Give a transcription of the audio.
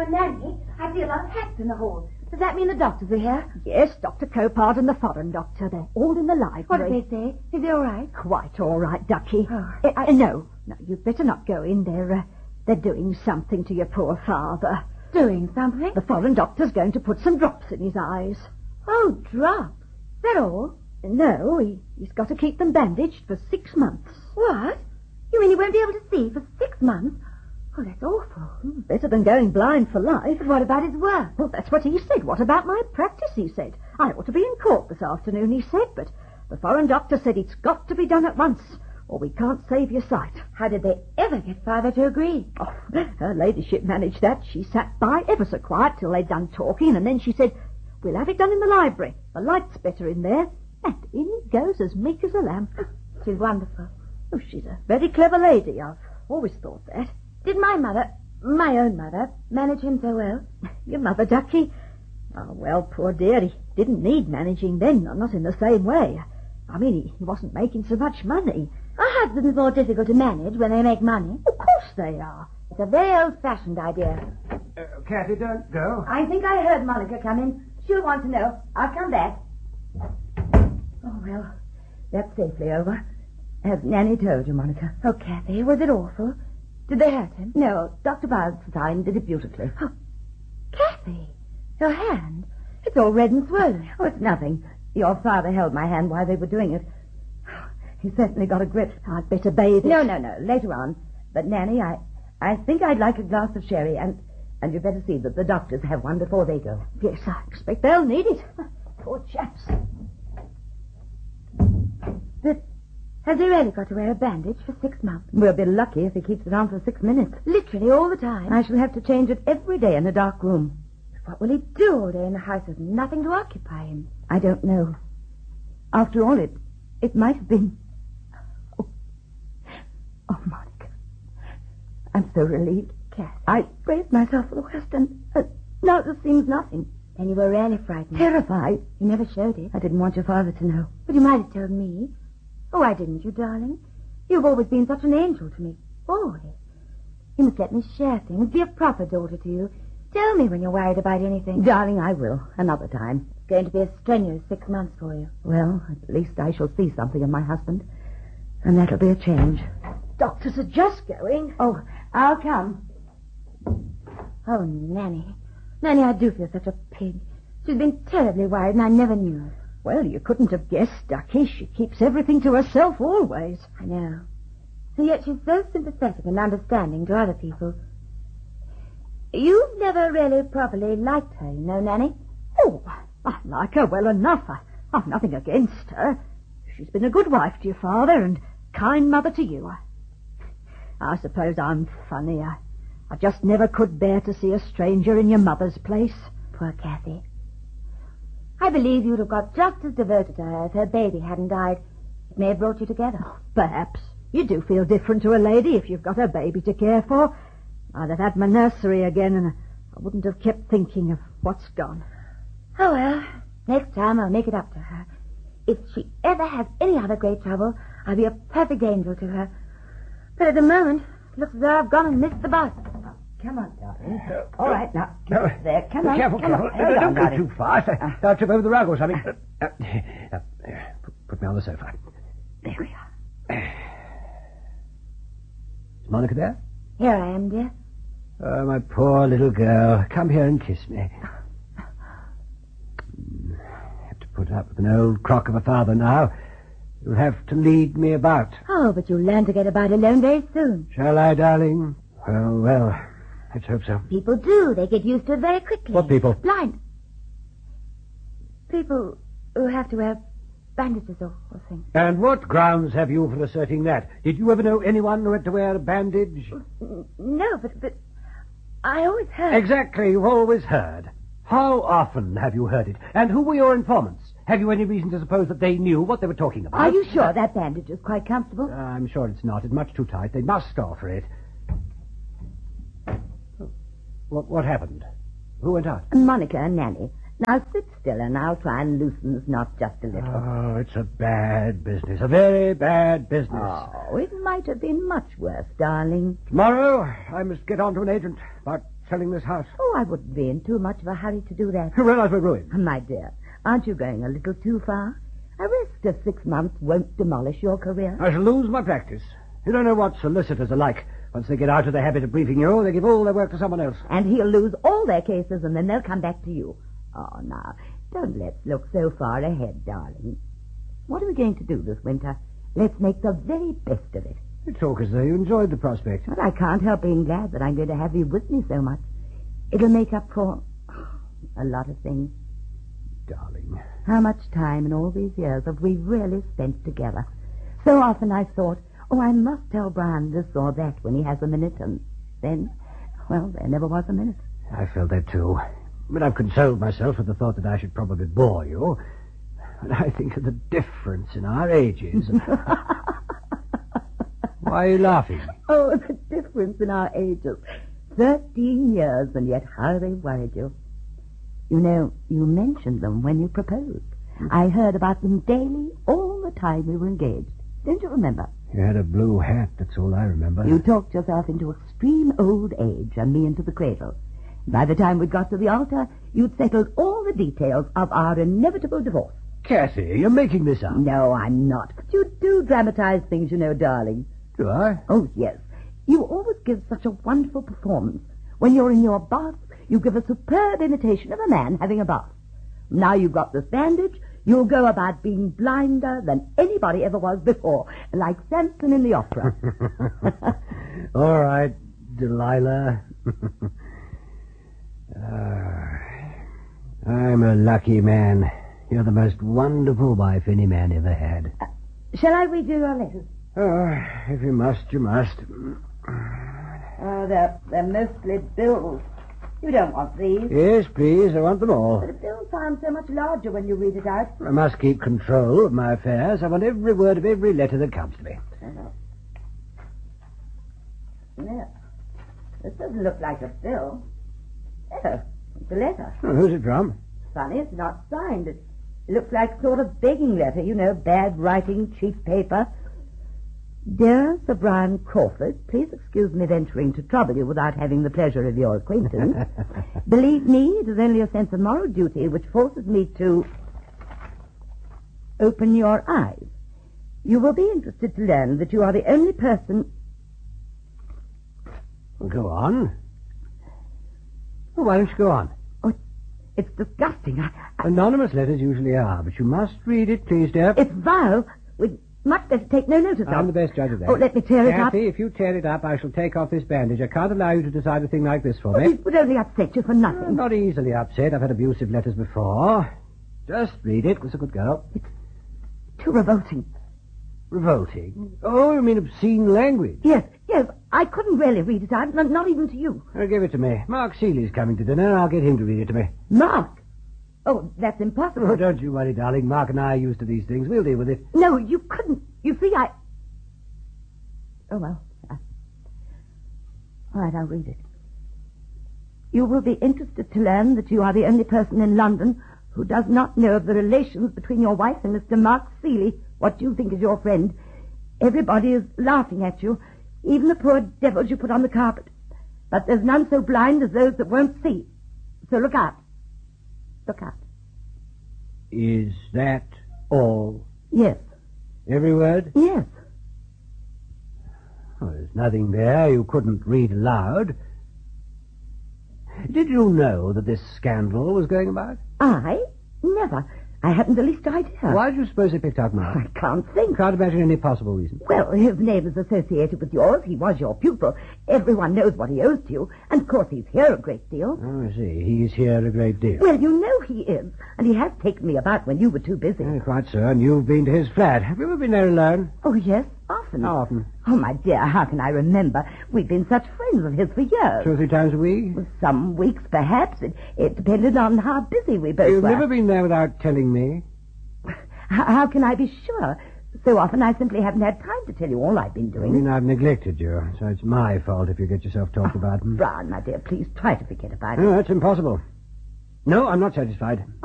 and Nanny, I see a lot of hats in the hall. Does that mean the doctors are here? Yes, Dr. Copard and the foreign doctor. They're all in the library. What did they say? Is he all right? Quite all right, Ducky. Oh, No, you'd better not go in. They're doing something to your poor father. Doing something? The foreign doctor's going to put some drops in his eyes. Oh, drops? Is that all? No, he's got to keep them bandaged for 6 months. What? You mean he won't be able to see for 6 months? Oh, that's awful. Better than going blind for life. But what about his work? Well, that's what he said. What about my practice, he said. I ought to be in court this afternoon, he said, but the foreign doctor said it's got to be done at once, or we can't save your sight. How did they ever get Father to agree? Oh, her ladyship managed that. She sat by ever so quiet till they'd done talking, and then she said, "We'll have it done in the library. The light's better in there." And in he goes as meek as a lamb. She's wonderful. Oh, she's a very clever lady. I've always thought that. Did my own mother, manage him so well? Your mother, Ducky? Oh, well, poor dear, he didn't need managing then, not in the same way. I mean, he wasn't making so much money. A husband's more difficult to manage when they make money. Of course they are. It's a very old-fashioned idea. Kathy, don't go. I think I heard Monica come in. She'll want to know. I'll come back. Oh, well, that's safely over. Has Nanny told you, Monica? Oh, Kathy, was it awful? Did they hurt him? No, Dr. Wildstein did it beautifully. Oh, Kathy, your hand. It's all red and swollen. Oh, it's nothing. Your father held my hand while they were doing it. He certainly got a grip. I'd better bathe it. No, later on. But, Nanny, I think I'd like a glass of sherry, and you'd better see that the doctors have one before they go. Yes, I expect they'll need it. Poor chaps. But has he really got to wear a bandage for 6 months? We'll be lucky if he keeps it on for 6 minutes. Literally all the time? I shall have to change it every day in a dark room. What will he do all day in the house with nothing to occupy him? I don't know. After all, it might have been... Oh, Monica. I'm so relieved. Kathy. I braced myself for the worst, and now this seems nothing. Then you were really frightened. Terrified. You never showed it. I didn't want your father to know. But you might have told me. Oh, why didn't you, darling? You've always been such an angel to me. Always. You must let me share things. Be a proper daughter to you. Tell me when you're worried about anything. Darling, I will. Another time. It's going to be a strenuous 6 months for you. Well, at least I shall see something of my husband. And that'll be a change. Doctors are just going. Oh, I'll come. Oh, Nanny. Nanny, I do feel such a pig. She's been terribly worried, and I never knew it. Well, you couldn't have guessed, Ducky. She keeps everything to herself always. I know. And yet she's so sympathetic and understanding to other people. You've never really properly liked her, you know, Nanny. Oh, I like her well enough. I've nothing against her. She's been a good wife to your father and kind mother to you. I suppose I'm funny. I just never could bear to see a stranger in your mother's place. Poor Kathy. I believe you'd have got just as devoted to her if her baby hadn't died. It may have brought you together. Perhaps. You do feel different to a lady if you've got a baby to care for. I'd have had my nursery again, and I wouldn't have kept thinking of what's gone. Oh, well, next time I'll make it up to her. If she ever has any other great trouble, I'll be a perfect angel to her. But at the moment, it looks as though I've gone and missed the bus. Come on, darling. All right, now. No. There, come on. Careful, come careful. on. Hold Don't on, go darling. too fast. I'll trip over the rug or something. Put me on the sofa. There we are. Is Monica there? Here I am, dear. Oh, my poor little girl. Come here and kiss me. Have to put up with an old crock of a father now. You'll have to lead me about. Oh, but you'll learn to get about alone very soon. Shall I, darling? Well, let's hope so. People do. They get used to it very quickly. What people? Blind. People who have to wear bandages or things. And what grounds have you for asserting that? Did you ever know anyone who had to wear a bandage? No, but I always heard... Exactly, you've always heard. How often have you heard it? And who were your informants? Have you any reason to suppose that they knew what they were talking about? Are you sure that bandage is quite comfortable? I'm sure it's not. It's much too tight. They must offer it. What happened? Who went out? Monica and Nanny. Now sit still and I'll try and loosen this knot just a little. Oh, it's a bad business. A very bad business. Oh, it might have been much worse, darling. Tomorrow, I must get on to an agent about selling this house. Oh, I wouldn't be in too much of a hurry to do that. You realize we're ruined. My dear, aren't you going a little too far? A rest of 6 months won't demolish your career. I shall lose my practice. You don't know what solicitors are like. Once they get out of the habit of briefing you, they give all their work to someone else. And he'll lose all their cases and then they'll come back to you. Oh, now, don't let's look so far ahead, darling. What are we going to do this winter? Let's make the very best of it. You talk as though you enjoyed the prospect. But I can't help being glad that I'm going to have you with me so much. It'll make up for a lot of things. Darling. How much time in all these years have we really spent together? So often I thought, oh, I must tell Brian this or that when he has a minute, and then, well, there never was a minute. I felt that too. But I've consoled myself with the thought that I should probably bore you. And I think of the difference in our ages. Why are you laughing? Oh, the difference in our ages. 13 years, and yet how they worried you. You know, you mentioned them when you proposed. I heard about them daily, all the time we were engaged. Don't you remember? You had a blue hat, that's all I remember. You talked yourself into extreme old age and me into the cradle. By the time we'd got to the altar, you'd settled all the details of our inevitable divorce. Kathy, you're making this up. No, I'm not. But you do dramatize things, you know, darling. Do I? Oh, yes. You always give such a wonderful performance. When you're in your bath, you give a superb imitation of a man having a bath. Now you've got this bandage, you'll go about being blinder than anybody ever was before, like Samson in the opera. All right, Delilah. I'm a lucky man. You're the most wonderful wife any man ever had. Shall I read you your letters? Oh, if you must, you must. Oh, they're mostly bills. You don't want these. Yes, please, I want them all. But a bill sounds so much larger when you read it out. I must keep control of my affairs. I want every word of every letter that comes to me. No. This doesn't look like a bill. Oh, it's a letter. Oh, who's it from? Funny, it's not signed. It looks like a sort of begging letter, you know, bad writing, cheap paper. Dear Sir Brian Crawford, please excuse me venturing to trouble you without having the pleasure of your acquaintance. Believe me, it is only a sense of moral duty which forces me to open your eyes. You will be interested to learn that you are the only person... Well, go on. Well, why don't you go on? Oh, it's disgusting. Anonymous letters usually are, but you must read it, please, dear. It's vile. We'd much better take no notice of it. I'm the best judge of that. Oh, let me tear it up. Kathy, if you tear it up, I shall take off this bandage. I can't allow you to decide a thing like this for Well, me. it would only upset you for nothing. I'm not easily upset. I've had abusive letters before. Just read it. It's a good girl. Too revolting. Revolting? Oh, you mean obscene language? Yes. I couldn't really read it out, not even to you. Oh, give it to me. Mark Seeley's coming to dinner. I'll get him to read it to me. Mark? Oh, that's impossible. Oh, don't you worry, darling. Mark and I are used to these things. We'll deal with it. No, you couldn't. You see, Oh, well. All right, I'll read it. You will be interested to learn that you are the only person in London who does not know of the relations between your wife and Mr. Mark Seeley, what you think is your friend. Everybody is laughing at you, even the poor devils you put on the carpet. But there's none so blind as those that won't see. So look out. Look out. Is that all? Yes. Every word? Yes. Oh, there's nothing there you couldn't read aloud. Did you know that this scandal was going about? I? Never. I hadn't the least idea. Why do you suppose they picked out Mark? I can't think. Can't imagine any possible reason. Well, his name is associated with yours. He was your pupil. Everyone knows what he owes to you. And, of course, he's here a great deal. Oh, I see. He's here a great deal. Well, you know he is. And he has taken me about when you were too busy. Quite so. And you've been to his flat. Have you ever been there alone? Oh, yes. Often. How often? Oh, my dear, how can I remember? We've been such friends of his for years. 2 or 3 times a week? Well, some weeks, perhaps. It depended on how busy we both were. You've never been there without telling me? How can I be sure? So often I simply haven't had time to tell you all I've been doing. I mean, I've neglected you, so it's my fault if you get yourself talked about. Brian, my dear, please try to forget about it. No, that's impossible. No, I'm not satisfied.